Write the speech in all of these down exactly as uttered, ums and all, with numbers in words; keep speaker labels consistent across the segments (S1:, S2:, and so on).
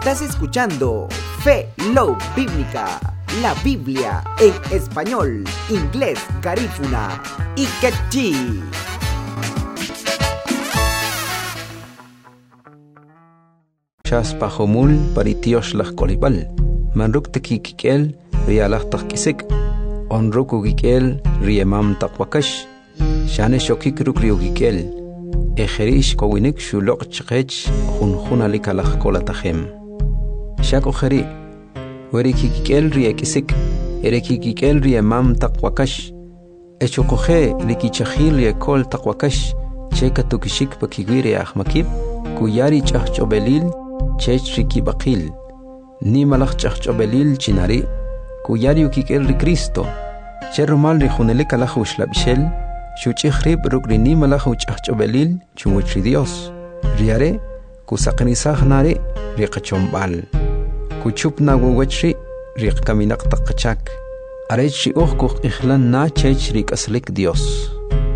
S1: Estás escuchando Fe Love Bíblica, la Biblia en español, inglés, garífuna y quechí.
S2: Chas pajomul paritiosh las colibal, manruk tekikikel rialah takisik, onruku gikel riemam takwakash, shane shokik rukriugikel, ejerish kowinik shulok chkech junjunalik alah kolatahem. Shako jeri, werikikikel riekisik, erekikikel riemam takwakash, echokoje rikichahil riekol takwakash, cheka tukishik pakigwiri ahmakib, kuyari chahchobelil, chech riki bakil, ni malach chahchobelil chinari, kuyari ukikel ri Cristo, cherumal ri junelik alach ushlabishel, shuchichrib rukri ni malach chahchobelil, chumuchri Dios, riare, kusaknisah nari, riqachombal, kuchupna wawachri, riqkaminak takachak, arech ri uhkuh ihlan na chech rikaslik Dios.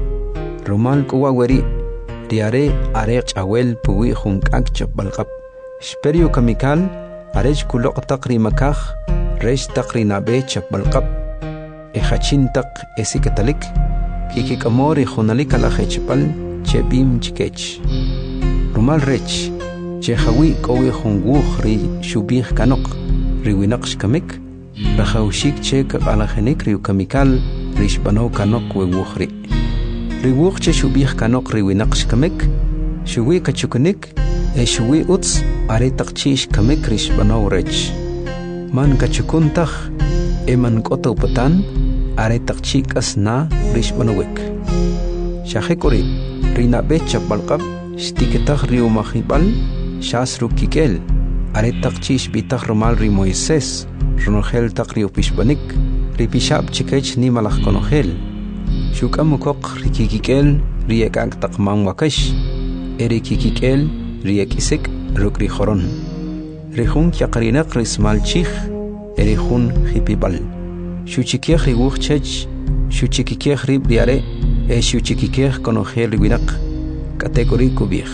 S2: Rumal kuwaweri, riare arech awel puwi junkak chapbalqab, Shperio kamikal, arech kulok takri makah, resh takri nabe chapbalqab, ejachin tak esikatalik, kikikamori junalik alajechpal, chebim chikech. Rumal rech, chehawi kowi junguh ri shubih kanok, riwinak shkamik, rajaushik chek alajenik riu kamikal, rishbano kanok wewuhri. Riwuh che shubih kanok riwinak shkamik, shuwi kachukunik, e shuwi uts are takchish kamek rish banaw rech. Man kachukuntach e man kota upatan are takchik asna rish banawek. Shahekori rina becha balqab stiketach riu mahibal shas rukikel are takchish bitach romal ri Moises ronogel tak riu pishbanik ripishab chikech ni malach konogel. Shukamukok rikikikel riekak takmang wakash erikikikel riekisik rukri khoron rihun yaqarinak rismal chikh erihun hipibal shuchikeh riwuch chech shuchikikeh rib diare e shuchikikeh konogel riwinak kategori kubih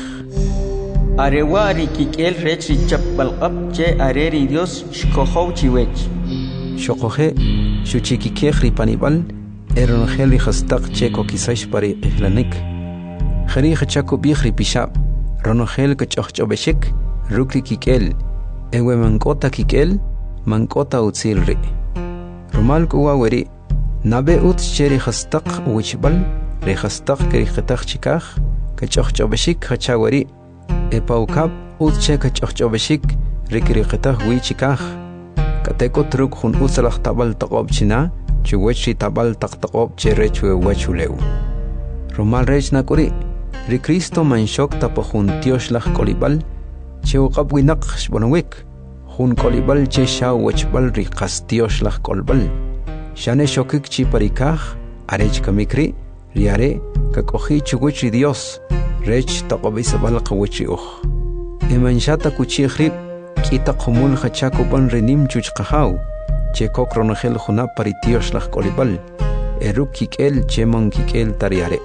S3: arewa rikikel rech richapbalqab che areri Dios shkohow chiwech
S2: shokohe shuchikikeh ripanibal eronogel rihastak che kokisash pari ihlanik khari khachako bih ripishab Ronogel kachachobeshik, rukri kikel, ewe mankota kikel, mankota utzilri. Rumal kuwaweri, nabe utz cheri khastak wichbal, re khastak keri khatach chikach, kachachobeshik khachaweri, epaukab utz che kachachobeshik, rikri khatach wichikach, kateko truk hun utzalach tabal taqob china, chuwechi tabal taqtaqob cherechwe wachuleu. Rumal rech nakuri, Ri Cristo manshok tapojun tioslach kolibal, che uqab winak shbonawik, hun kolibal che shaw wachbal ri qas tioslach kolbal. Shane shokik chi parikaj, arech kamikri, riare, kakohi chuguchi Dios, rech taqobisabal qawichi uj. Emanshata kuchikhrib, kita qumul hachakuban rinim chuchqahaw, che kokronogel juna pari tioslach kolibal, eruk kikel che mon kikel tariare.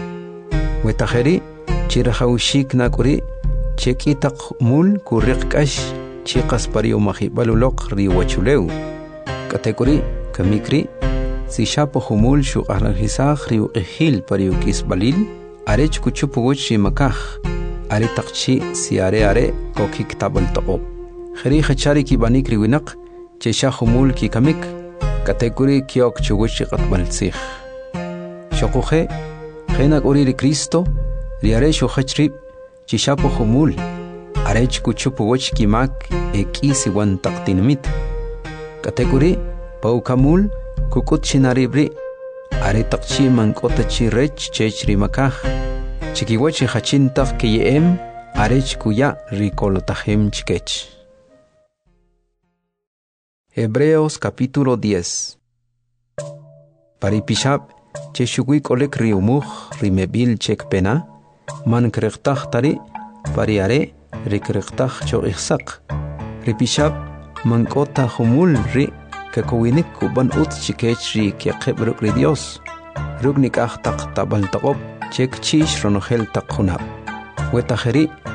S2: Wetajeri, chirahaushik nakuri, chekitak mul kurikkash, chikas pariu mahibalulok riwachuleu. Kategori, kamikri, si shapo humul shu aralhisach riu ehil pariu kisbalil, arech kuchupuguch rimakah, are takchi si are are kokik tabal taqob. Kheri khachari ki banik riwinak, chesha humul ki kamik, kategori kiok chuguch qatbalsih. Shokuhe, Henak ori ri Cristo, riare shokhachrib, chishapo humul, arech kuchupo wach kimak e kisi wan taktinamit. Kategori, paukamul, kukut chinaribri, are takchi mankota chirech chech rimakah, chikiwachi hachintak kiyem, arech kuya rikolotahem chikech. Hebreos capítulo diez. Paripishab, che shugwik olek riumuj rimebil chek pena, man kreqtah tari, pariare, rikreqtah cho ihsak. Ripishab, mankota humul ri, kakowinik kuban ut chikech ri kiaqeb ruk ri Dios. Ruk nikah tak tabal takob, chek chish ronogel tak hunab. Wetajeri,